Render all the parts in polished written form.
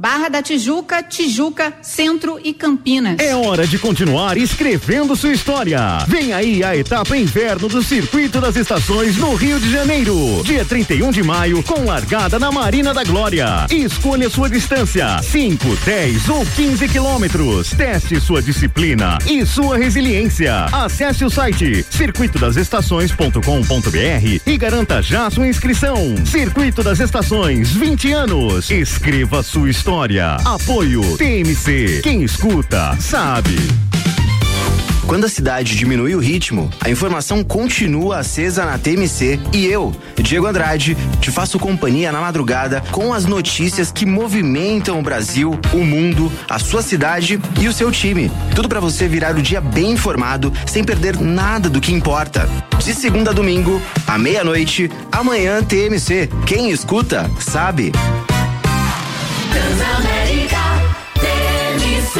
Barra da Tijuca, Tijuca, Centro e Campinas. É hora de continuar escrevendo sua história. Vem aí a etapa inverno do Circuito das Estações no Rio de Janeiro. Dia 31 de maio, com largada na Marina da Glória. Escolha sua distância, 5, 10 ou 15 quilômetros. Teste sua disciplina e sua resiliência. Acesse o site circuitodasestações.com.br e garanta já sua inscrição. Circuito das Estações, 20 anos. Escreva sua história. Apoio TMC. Quem escuta, sabe. Quando a cidade diminui o ritmo, a informação continua acesa na TMC e eu, Diego Andrade, te faço companhia na madrugada com as notícias que movimentam o Brasil, o mundo, a sua cidade e o seu time. Tudo pra você virar o dia bem informado, sem perder nada do que importa. De segunda a domingo, à meia-noite, amanhã TMC. Quem escuta, sabe. Transamérica, TMC.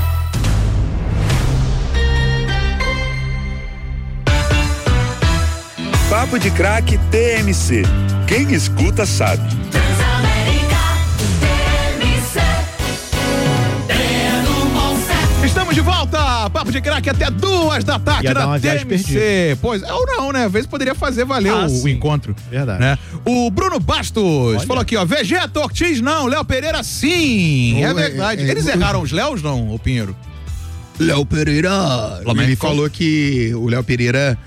Papo de Craque TMC. Quem escuta sabe. Transamérica, TMC. Estamos de volta, Papo de Craque até 2 da tarde na TMC. Pois, ou não, né? Às vezes poderia fazer valer o encontro. Verdade. Né? O Bruno Bastos falou aqui, ó, Vegeta Ortiz não, Léo Pereira sim. É verdade. Eles erraram os Léos, não, o Pinheiro? Léo Pereira. Ele falou que o Léo Pereira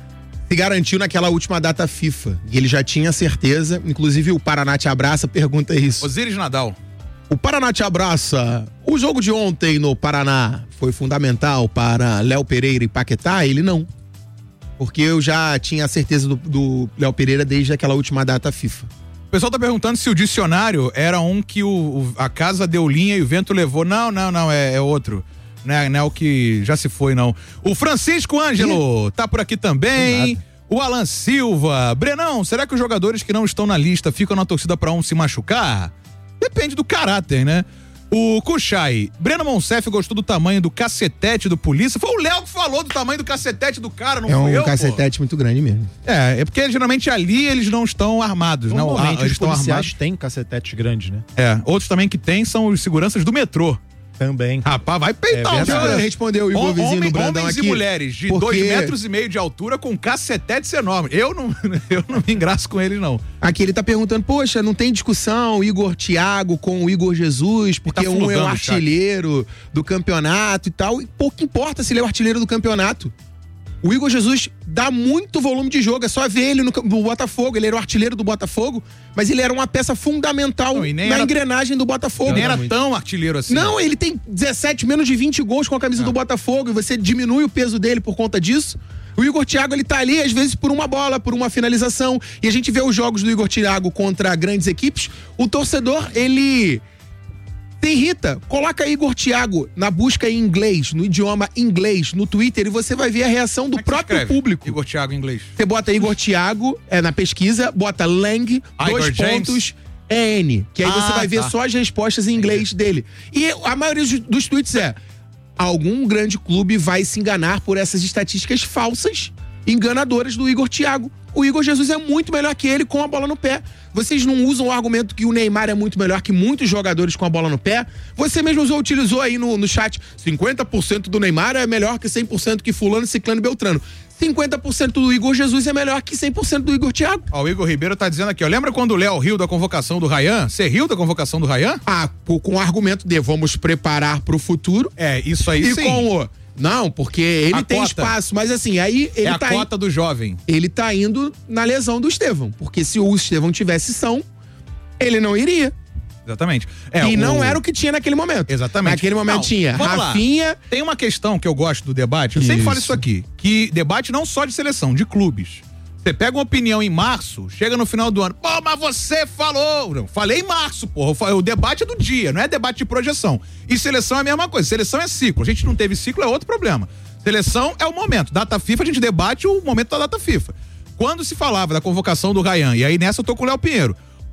se garantiu naquela última data FIFA. E ele já tinha certeza, inclusive o Paraná Te Abraça pergunta isso. Osíris Nadal. O Paraná Te Abraça. O jogo de ontem no Paraná foi fundamental para Léo Pereira e Paquetá? Ele não. Porque eu já tinha a certeza do Léo Pereira desde aquela última data FIFA. O pessoal tá perguntando se o dicionário era um que a casa deu linha e o vento levou. Não, é outro. Não é o que já se foi, não. O Francisco Ângelo tá por aqui também. O Alan Silva. Brenão, será que os jogadores que não estão na lista ficam na torcida pra um se machucar? Depende do caráter, né? O Kuchai. Breno Monsef gostou do tamanho do cacetete do polícia. Foi o Léo que falou do tamanho do cacetete do cara, não fui eu, É um cacetete muito grande mesmo. É porque geralmente ali eles não estão armados, né? Eles estão armados. Têm cacetetes grandes, né? Outros também que tem são os seguranças do metrô. Também. Rapaz, vai peitar o cara. Respondeu o Igor Vizinho no Brandão homens aqui. e mulheres de 2,5 metros de altura com cacetetes enormes. Eu não me engraço com eles, não. Aqui ele tá perguntando, poxa, não tem discussão Igor Thiago com o Igor Jesus, porque tá um é o artilheiro do campeonato e tal. E pouco importa se ele é o artilheiro do campeonato. O Igor Jesus dá muito volume de jogo, é só ver ele no Botafogo, ele era o artilheiro do Botafogo, mas ele era uma peça fundamental na engrenagem do Botafogo. Nem era tão artilheiro assim. Não, ele tem 17, menos de 20 gols com a camisa do Botafogo, e você diminui o peso dele por conta disso. O Igor Thiago, ele tá ali, às vezes, por uma bola, por uma finalização, e a gente vê os jogos do Igor Thiago contra grandes equipes, o torcedor, ele se irrita. Coloca Igor Thiago na busca em inglês, no idioma inglês, no Twitter, e você vai ver a reação do próprio público. Igor Thiago em inglês. Você bota Igor Thiago na pesquisa, bota Lang, N, que aí você vai ver só as respostas em inglês dele. E a maioria dos tweets algum grande clube vai se enganar por essas estatísticas falsas, enganadoras do Igor Thiago. O Igor Jesus é muito melhor que ele com a bola no pé. Vocês não usam o argumento que o Neymar é muito melhor que muitos jogadores com a bola no pé? Você mesmo utilizou aí no chat, 50% do Neymar é melhor que 100% que fulano, ciclano e beltrano. 50% do Igor Jesus é melhor que 100% do Igor Thiago. O Igor Ribeiro tá dizendo aqui, ó, lembra quando o Léo riu da convocação do Ryan? Você riu da convocação do Ryan? Com o argumento de vamos preparar pro futuro. Isso aí sim. E com o... Não, porque ele tem espaço, mas assim, aí ele a cota do jovem. Ele tá indo na lesão do Estevão, porque se o Estevão tivesse ele não iria. Exatamente. Não era o que tinha naquele momento. Exatamente. Naquele momento tinha Rafinha. Lá. Tem uma questão que eu gosto do debate, eu sempre falo isso aqui, que debate não só de seleção, de clubes. Você pega uma opinião em março, chega no final do ano, pô, mas você falou. Não, falei em março, porra. O debate é do dia, não é debate de projeção. E seleção é a mesma coisa. Seleção é ciclo. A gente não teve ciclo, é outro problema. Seleção é o momento. Data FIFA, a gente debate o momento da data FIFA. Quando se falava da convocação do Ryan, e aí nessa eu tô com o Léo Pinheiro,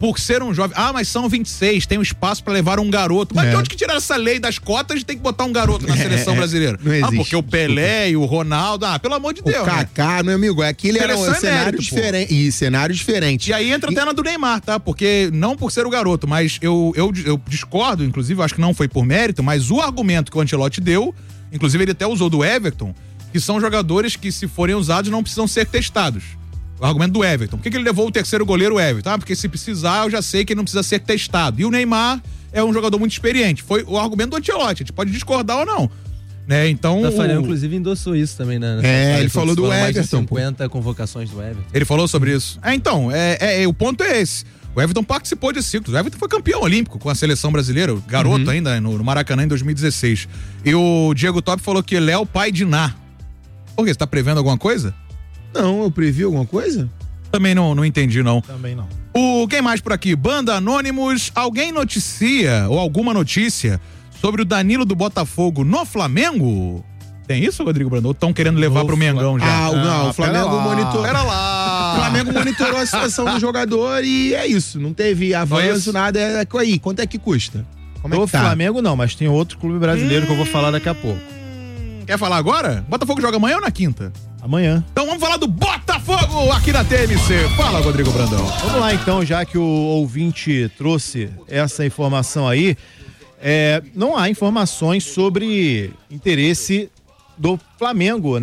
por ser um jovem. Ah, mas são 26, tem um espaço pra levar um garoto. Mas de onde que tiraram essa lei das cotas de ter que botar um garoto na seleção brasileira? Não existe. Porque o Pelé e o Ronaldo, pelo amor de Deus. O Kaká, meu amigo, aquele era um Seleção é cenário mérito, diferente. E cenário diferente. E aí entra até na do Neymar, tá? Porque não por ser o garoto, mas eu discordo, inclusive, eu acho que não foi por mérito, mas o argumento que o Ancelotti deu, inclusive ele até usou do Everton, que são jogadores que, se forem usados, não precisam ser testados. O argumento do Everton. Por que ele levou o terceiro goleiro, o Everton? Ah, porque se precisar, eu já sei que ele não precisa ser testado. E o Neymar é um jogador muito experiente. Foi o argumento do Ancelotti. A gente pode discordar ou não. Né? Então. O Tafarel, inclusive, endossou isso também, né? Ele falou do Everton. Mais de 50 convocações do Everton. Ele falou sobre isso. Então, o ponto é esse. O Everton participou de ciclos. O Everton foi campeão olímpico com a seleção brasileira, garoto ainda, no Maracanã em 2016. E o Diego Top falou que ele é o pai de Ná. Por quê? Você tá prevendo alguma coisa? Não, eu previ alguma coisa? Também não entendi, não. Também não. Quem mais por aqui? Banda Anônimos, alguém noticia, ou alguma notícia, sobre o Danilo do Botafogo no Flamengo? Tem isso, Rodrigo Brandão? Estão querendo levar pro Mengão já? Não, o Flamengo monitorou. Pera lá. O Flamengo monitorou a situação do jogador e é isso. Não teve avanço, nada. Aí, quanto é que custa? Como é O que tá? Flamengo não, mas tem outro clube brasileiro que eu vou falar daqui a pouco. Quer falar agora? Botafogo joga amanhã ou na quinta? Amanhã. Então vamos falar do Botafogo aqui na TMC. Fala, Rodrigo Brandão. Vamos lá então, já que o ouvinte trouxe essa informação aí, não há informações sobre interesse do Flamengo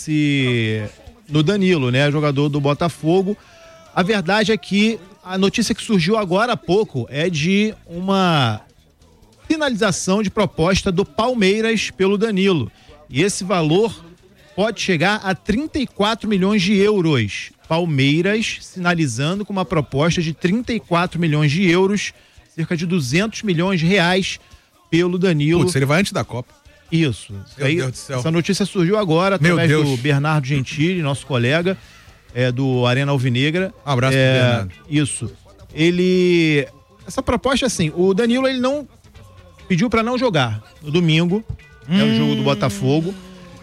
no Danilo, né, jogador do Botafogo. A verdade é que a notícia que surgiu agora há pouco é de uma finalização de proposta do Palmeiras pelo Danilo. E esse valor pode chegar a 34 milhões de euros. Palmeiras sinalizando com uma proposta de 34 milhões de euros, cerca de 200 milhões de reais pelo Danilo. Putz, ele vai antes da Copa. Isso. Meu Deus do céu. Essa notícia surgiu agora através do Bernardo Gentili, nosso colega do Arena Alvinegra. Um abraço pro Bernardo. Isso. Essa proposta, assim, o Danilo ele não pediu para não jogar no domingo, o jogo do Botafogo,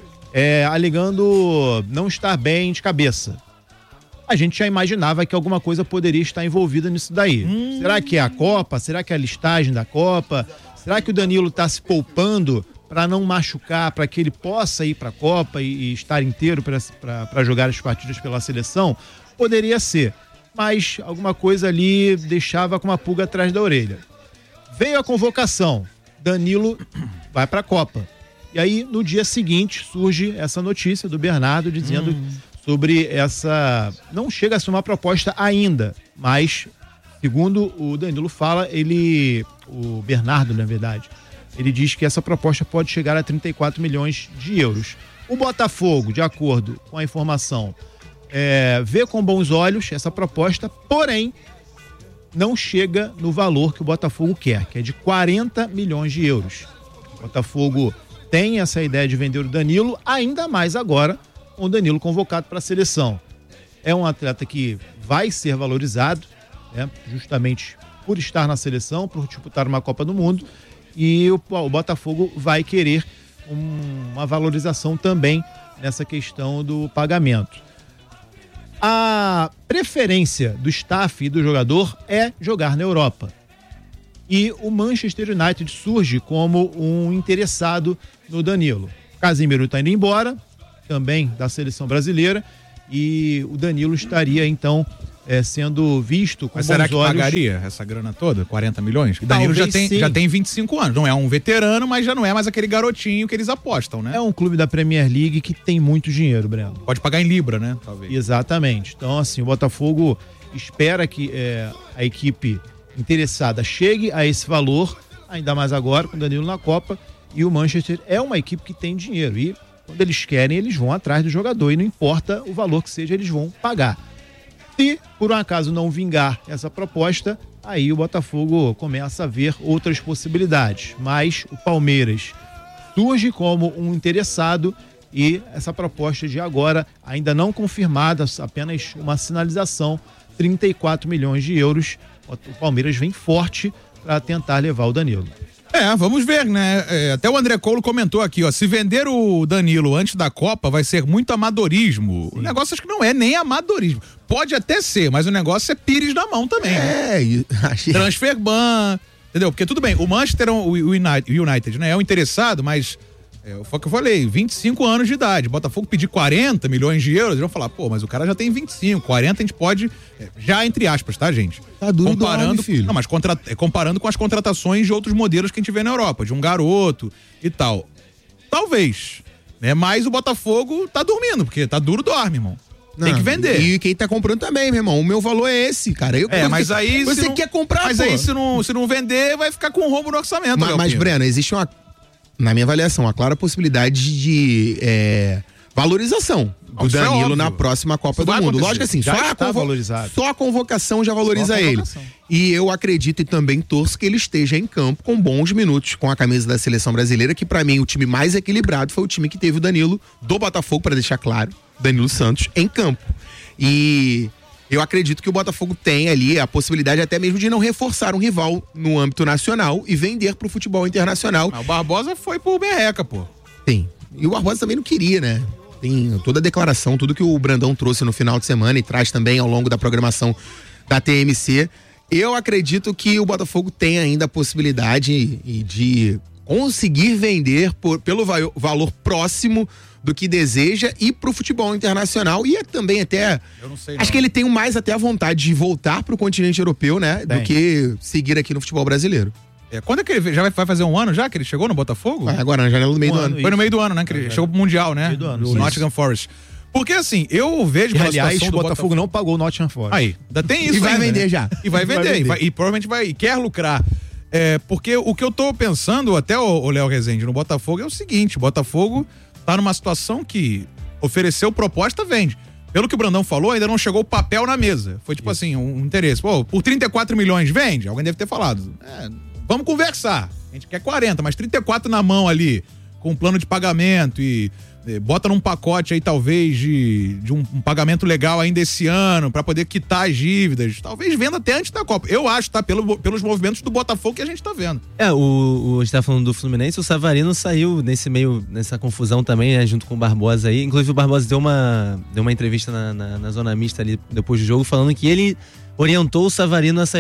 alegando não estar bem de cabeça. A gente já imaginava que alguma coisa poderia estar envolvida nisso daí. Será que é a Copa? Será que é a listagem da Copa? Será que o Danilo está se poupando para não machucar, para que ele possa ir para a Copa e estar inteiro para jogar as partidas pela seleção? Poderia ser, mas alguma coisa ali deixava com uma pulga atrás da orelha. Veio a convocação, Danilo vai para a Copa. E aí, no dia seguinte, surge essa notícia do Bernardo dizendo sobre essa... Não chega a ser uma proposta ainda, mas, segundo o Danilo fala, o Bernardo, na verdade, ele diz que essa proposta pode chegar a 34 milhões de euros. O Botafogo, de acordo com a informação, vê com bons olhos essa proposta, porém, não chega no valor que o Botafogo quer, que é de 40 milhões de euros. O Botafogo tem essa ideia de vender o Danilo, ainda mais agora, com o Danilo convocado para a seleção. É um atleta que vai ser valorizado, né, justamente por estar na seleção, por disputar uma Copa do Mundo, e o Botafogo vai querer uma valorização também nessa questão do pagamento. A preferência do staff e do jogador é jogar na Europa. E o Manchester United surge como um interessado no Danilo. Casemiro está indo embora, também da seleção brasileira, e o Danilo estaria então sendo visto com bons olhos. Mas será que pagaria essa grana toda? 40 milhões? O Danilo já tem 25 anos, não é um veterano, mas já não é mais aquele garotinho que eles apostam, né? É um clube da Premier League que tem muito dinheiro, Breno. Pode pagar em Libra, né? Talvez. Exatamente. Então, assim, o Botafogo espera que a equipe interessada chegue a esse valor, ainda mais agora com o Danilo na Copa, e o Manchester é uma equipe que tem dinheiro, e quando eles querem, eles vão atrás do jogador, e não importa o valor que seja, eles vão pagar. Se por um acaso não vingar essa proposta, aí o Botafogo começa a ver outras possibilidades, mas o Palmeiras surge como um interessado, e essa proposta de agora, ainda não confirmada, apenas uma sinalização, 34 milhões de euros, o Palmeiras vem forte para tentar levar o Danilo. Vamos ver, né? Até o André Coulo comentou aqui, ó, se vender o Danilo antes da Copa vai ser muito amadorismo. Sim. O negócio acho que não é nem amadorismo. Pode até ser, mas o negócio é pires na mão também. Transfer ban, entendeu? Porque tudo bem, o Manchester, o United, né? É o interessado, mas foi o que eu falei, 25 anos de idade. Botafogo pedir 40 milhões de euros, eles vão falar, pô, mas o cara já tem 25, 40 a gente pode, já entre aspas, tá, gente? Tá duro comparando, filho. Não, mas comparando com as contratações de outros modelos que a gente vê na Europa, de um garoto e tal. Talvez, né? Mas o Botafogo tá dormindo, porque tá duro, dorme, irmão. Tem que vender. E quem tá comprando também, meu irmão. O meu valor é esse, cara. Mas aí... Você quer comprar, mas pô. aí se não vender, vai ficar com um rombo no orçamento. Mas Breno, existe na minha avaliação, uma clara possibilidade de valorização do Danilo na próxima Copa do Mundo. Lógico assim, só a convocação já valoriza ele. E eu acredito e também torço que ele esteja em campo com bons minutos com a camisa da Seleção Brasileira, que pra mim o time mais equilibrado foi o time que teve o Danilo do Botafogo, pra deixar claro, Danilo Santos, em campo. E eu acredito que o Botafogo tem ali a possibilidade até mesmo de não reforçar um rival no âmbito nacional e vender pro futebol internacional. Mas o Barbosa foi pro Berreca, pô. Tem. E o Barbosa também não queria, né? Tem toda a declaração, tudo que o Brandão trouxe no final de semana e traz também ao longo da programação da TMC. Eu acredito que o Botafogo tem ainda a possibilidade de conseguir vender pelo valor próximo do que deseja e pro futebol internacional e também até, eu não sei, acho que ele tem mais até a vontade de voltar pro continente europeu, né, do que seguir aqui no futebol brasileiro. Quando é que ele já vai fazer um ano já que ele chegou no Botafogo? Agora, na janela do meio do ano. Foi no meio do ano, né, que ele chegou pro Mundial, né, no Nottingham Forest. Porque assim, eu vejo pela situação do Botafogo não pagou o Nottingham Forest. Aí, ainda tem isso. E vai ainda, vender né? já. E vai vender, e provavelmente vai, quer lucrar. Porque o que eu tô pensando, até o Léo Rezende, no Botafogo é o seguinte, o Botafogo tá numa situação que ofereceu proposta, vende. Pelo que o Brandão falou, ainda não chegou o papel na mesa. Foi tipo assim, um interesse. Pô, por 34 milhões vende? Alguém deve ter falado. Vamos conversar. A gente quer 40, mas 34 na mão ali, com um plano de pagamento e bota num pacote aí talvez de um pagamento legal ainda esse ano pra poder quitar as dívidas, talvez venda até antes da Copa, eu acho, tá? Pelos movimentos do Botafogo que a gente tá vendo. A gente tá falando do Fluminense, o Savarino saiu nessa confusão também, né, junto com o Barbosa aí, inclusive o Barbosa deu uma entrevista na Zona Mista ali depois do jogo, falando que ele orientou o Savarino a sair